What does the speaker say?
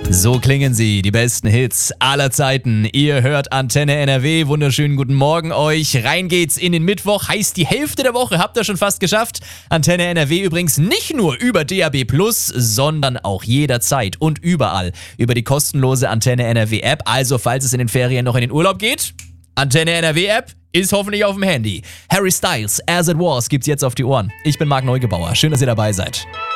So klingen sie, die besten Hits aller Zeiten. Ihr hört Antenne NRW. Wunderschönen guten Morgen euch. Rein geht's in den Mittwoch. Heißt, die Hälfte der Woche habt ihr schon fast geschafft. Antenne NRW übrigens nicht nur über DAB+, sondern auch jederzeit und überall über die kostenlose Antenne NRW App. Also, falls es in den Ferien noch in den Urlaub geht, Antenne NRW App ist hoffentlich auf dem Handy. Harry Styles, As It Was, gibt's jetzt auf die Ohren. Ich bin Marc Neugebauer. Schön, dass ihr dabei seid.